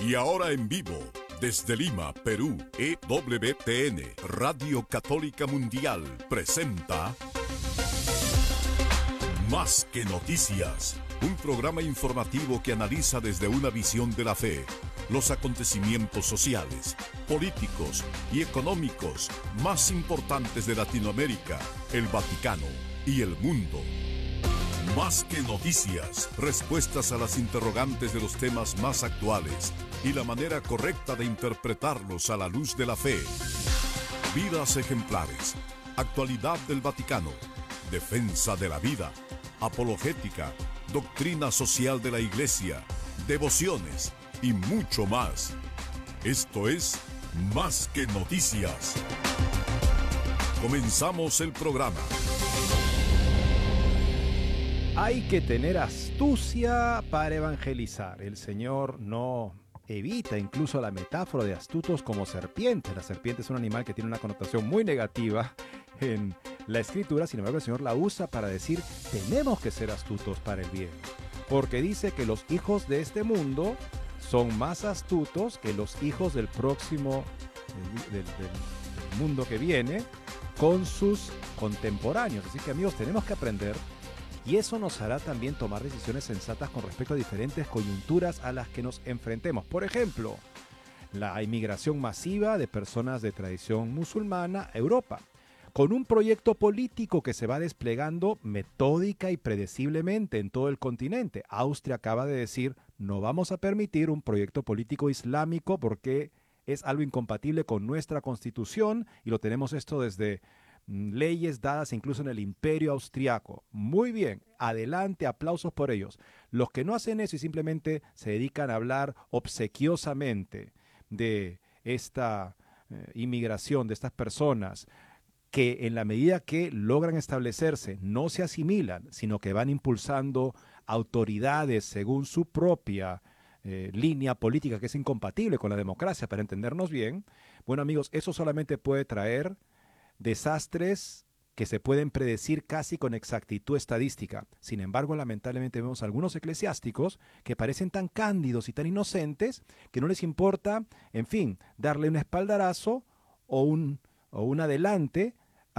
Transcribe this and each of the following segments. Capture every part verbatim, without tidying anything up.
Y ahora en vivo, desde Lima, Perú, E W T N, Radio Católica Mundial, presenta Más que Noticias, un programa informativo que analiza desde una visión de la fe los acontecimientos sociales, políticos y económicos más importantes de Latinoamérica, el Vaticano y el mundo. Más que noticias, respuestas a las interrogantes de los temas más actuales y la manera correcta de interpretarlos a la luz de la fe. Vidas ejemplares, actualidad del Vaticano, defensa de la vida, apologética, doctrina social de la Iglesia, devociones y mucho más. Esto es Más que Noticias. Comenzamos el programa. Hay que tener astucia para evangelizar. El Señor no evita incluso la metáfora de astutos como serpientes. La serpiente es un animal que tiene una connotación muy negativa en la Escritura. Sin embargo, el Señor la usa para decir, tenemos que ser astutos para el bien. Porque dice que los hijos de este mundo son más astutos que los hijos del próximo, del, del, del mundo que viene, con sus contemporáneos. Así que, amigos, tenemos que aprender. Y eso nos hará también tomar decisiones sensatas con respecto a diferentes coyunturas a las que nos enfrentemos. Por ejemplo, la inmigración masiva de personas de tradición musulmana a Europa, con un proyecto político que se va desplegando metódica y predeciblemente en todo el continente. Austria acaba de decir, no vamos a permitir un proyecto político islámico porque es algo incompatible con nuestra constitución, y lo tenemos esto desde leyes dadas incluso en el Imperio Austriaco. Muy bien, adelante, aplausos por ellos. Los que no hacen eso y simplemente se dedican a hablar obsequiosamente de esta eh, inmigración, de estas personas, que en la medida que logran establecerse no se asimilan, sino que van impulsando autoridades según su propia eh, línea política, que es incompatible con la democracia, para entendernos bien. Bueno, amigos, eso solamente puede traer desastres que se pueden predecir casi con exactitud estadística. Sin embargo, lamentablemente vemos algunos eclesiásticos que parecen tan cándidos y tan inocentes que no les importa, en fin, darle un espaldarazo o un, o un adelante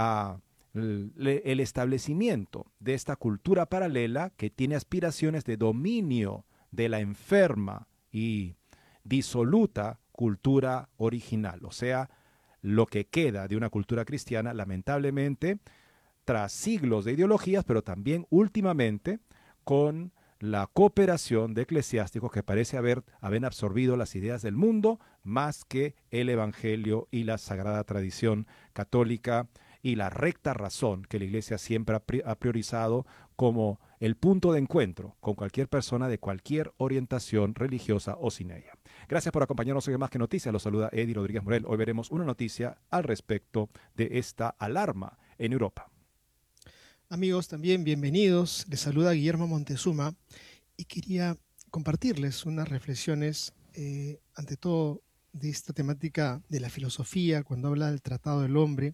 a el, el establecimiento de esta cultura paralela que tiene aspiraciones de dominio de la enferma y disoluta cultura original, o sea, lo que queda de una cultura cristiana, lamentablemente, tras siglos de ideologías, pero también últimamente con la cooperación de eclesiásticos que parece haber, haber absorbido las ideas del mundo más que el evangelio y la sagrada tradición católica y la recta razón que la Iglesia siempre ha priorizado como el punto de encuentro con cualquier persona de cualquier orientación religiosa o sin ella. Gracias por acompañarnos hoy en Más que Noticias. Los saluda Eddie Rodríguez Morel. Hoy veremos una noticia al respecto de esta alarma en Europa. Amigos, también bienvenidos. Les saluda Guillermo Montezuma y quería compartirles unas reflexiones, eh, ante todo, de esta temática de la filosofía, cuando habla del Tratado del Hombre,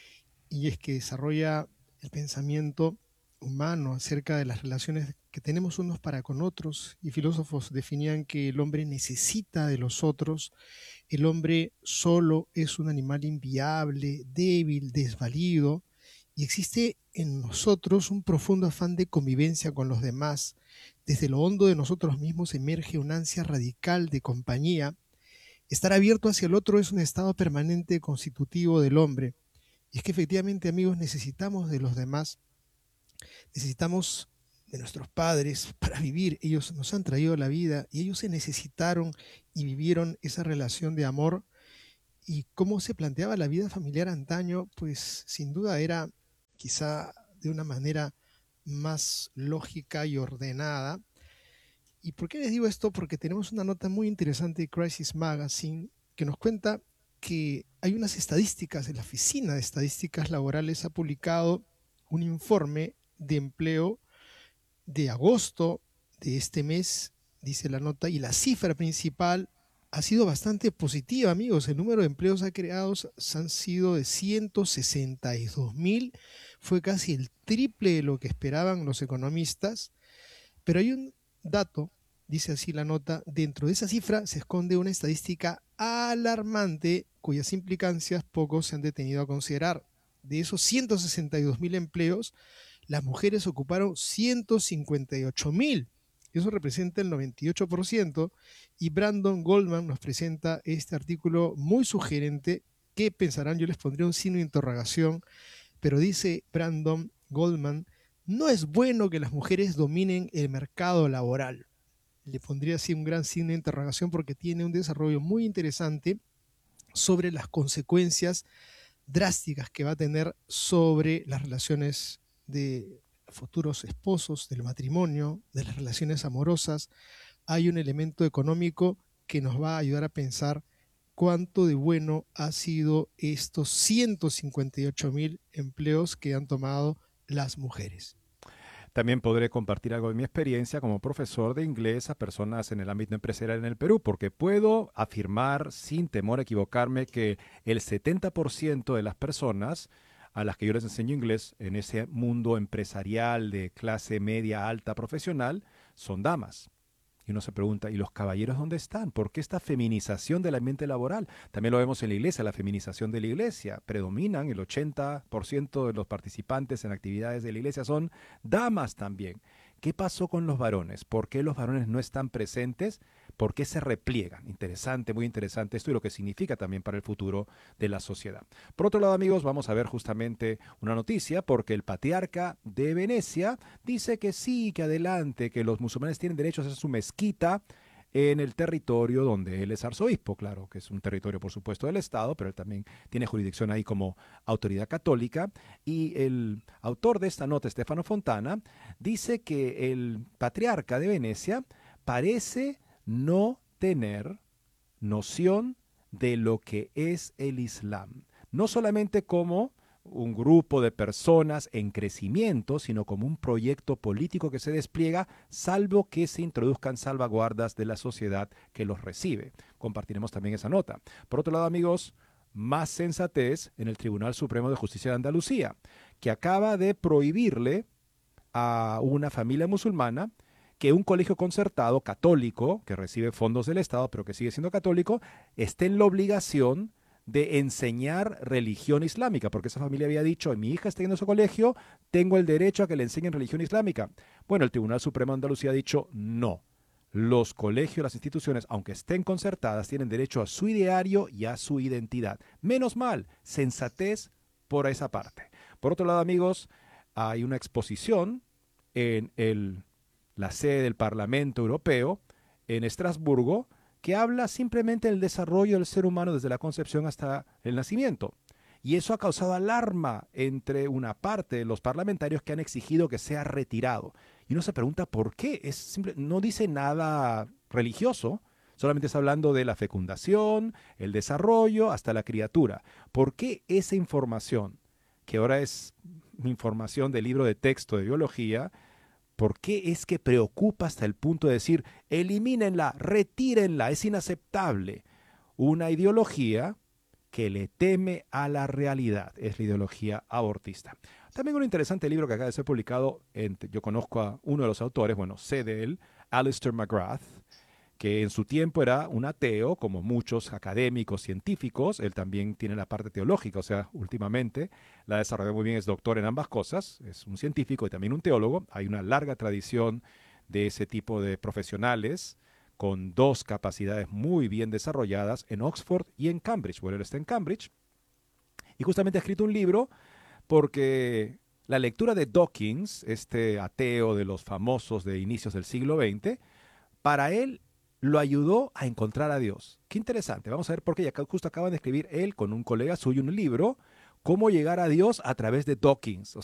y es que desarrolla el pensamiento humano acerca de las relaciones que tenemos unos para con otros, y filósofos definían que el hombre necesita de los otros, el hombre solo es un animal inviable, débil, desvalido, y existe en nosotros un profundo afán de convivencia con los demás. Desde lo hondo de nosotros mismos emerge una ansia radical de compañía. Estar abierto hacia el otro es un estado permanente constitutivo del hombre. Y es que efectivamente, amigos, necesitamos de los demás, necesitamos de nuestros padres para vivir. Ellos nos han traído la vida y ellos se necesitaron y vivieron esa relación de amor. Y cómo se planteaba la vida familiar antaño, pues sin duda era quizá de una manera más lógica y ordenada. ¿Y por qué les digo esto? Porque tenemos una nota muy interesante de Crisis Magazine que nos cuenta que hay unas estadísticas, la Oficina de Estadísticas Laborales ha publicado un informe de empleo de agosto de este mes, dice la nota, y la cifra principal ha sido bastante positiva, amigos. El número de empleos creados han sido de ciento sesenta y dos mil, fue casi el triple de lo que esperaban los economistas, pero hay un dato dice así la nota, dentro de esa cifra se esconde una estadística alarmante cuyas implicancias pocos se han detenido a considerar. De esos ciento sesenta y dos mil empleos, las mujeres ocuparon ciento cincuenta y ocho mil. Eso representa el noventa y ocho por ciento. Y Brandon Goldman nos presenta este artículo muy sugerente. ¿Qué pensarán? Yo les pondría un signo de interrogación. Pero dice Brandon Goldman, no es bueno que las mujeres dominen el mercado laboral. Le pondría así un gran signo de interrogación porque tiene un desarrollo muy interesante sobre las consecuencias drásticas que va a tener sobre las relaciones de futuros esposos, del matrimonio, de las relaciones amorosas. Hay un elemento económico que nos va a ayudar a pensar cuánto de bueno ha sido estos ciento cincuenta y ocho mil empleos que han tomado las mujeres. También podré compartir algo de mi experiencia como profesor de inglés a personas en el ámbito empresarial en el Perú, porque puedo afirmar sin temor a equivocarme que el setenta por ciento de las personas a las que yo les enseño inglés en ese mundo empresarial de clase media alta profesional son damas. Y uno se pregunta, ¿y los caballeros dónde están? ¿Por qué esta feminización del ambiente laboral? También lo vemos en la iglesia, la feminización de la iglesia. Predominan, el ochenta por ciento de los participantes en actividades de la iglesia son damas también. ¿Qué pasó con los varones? ¿Por qué los varones no están presentes? ¿Por qué se repliegan? Interesante, muy interesante esto y lo que significa también para el futuro de la sociedad. Por otro lado, amigos, vamos a ver justamente una noticia porque el patriarca de Venecia dice que sí, que adelante, que los musulmanes tienen derecho a hacer su mezquita en el territorio donde él es arzobispo, claro, que es un territorio por supuesto del Estado, pero él también tiene jurisdicción ahí como autoridad católica. Y el autor de esta nota, Stefano Fontana, dice que el patriarca de Venecia parece no tener noción de lo que es el Islam. No solamente como un grupo de personas en crecimiento, sino como un proyecto político que se despliega, salvo que se introduzcan salvaguardas de la sociedad que los recibe. Compartiremos también esa nota. Por otro lado, amigos, más sensatez en el Tribunal Supremo de Justicia de Andalucía, que acaba de prohibirle a una familia musulmana que un colegio concertado católico, que recibe fondos del Estado, pero que sigue siendo católico, esté en la obligación de enseñar religión islámica, porque esa familia había dicho, mi hija está yendo a su colegio, tengo el derecho a que le enseñen religión islámica. Bueno, el Tribunal Supremo de Andalucía ha dicho, no. Los colegios, las instituciones, aunque estén concertadas, tienen derecho a su ideario y a su identidad. Menos mal, sensatez por esa parte. Por otro lado, amigos, hay una exposición en el, la sede del Parlamento Europeo, en Estrasburgo, que habla simplemente del desarrollo del ser humano desde la concepción hasta el nacimiento. Y eso ha causado alarma entre una parte de los parlamentarios que han exigido que sea retirado. Y uno se pregunta por qué. Es simple, no dice nada religioso, solamente está hablando de la fecundación, el desarrollo, hasta la criatura. ¿Por qué esa información, que ahora es información del libro de texto de biología, ¿por qué es que preocupa hasta el punto de decir, elimínenla, retírenla, es inaceptable? Una ideología que le teme a la realidad, es la ideología abortista. También un interesante libro que acaba de ser publicado, en, yo conozco a uno de los autores, bueno, sé de él, Alister McGrath, que en su tiempo era un ateo, como muchos académicos científicos. Él también tiene la parte teológica, o sea, últimamente la desarrolló muy bien, es doctor en ambas cosas, es un científico y también un teólogo. Hay una larga tradición de ese tipo de profesionales con dos capacidades muy bien desarrolladas en Oxford y en Cambridge. Bueno, él está en Cambridge y justamente ha escrito un libro porque la lectura de Dawkins, este ateo de los famosos de inicios del siglo veinte, para él lo ayudó a encontrar a Dios. Qué interesante. Vamos a ver por qué. Ya justo acaban de escribir él con un colega suyo un libro, Cómo llegar a Dios a través de Dawkins. O